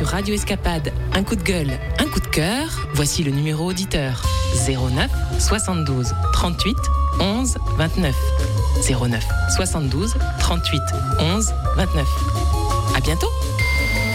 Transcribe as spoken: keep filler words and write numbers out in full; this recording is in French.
sur Radio Escapade un coup de gueule, un coup de cœur, voici le numéro auditeur zéro neuf soixante-douze trente-huit onze vingt-neuf. zéro neuf soixante-douze trente-huit onze vingt-neuf. À bientôt!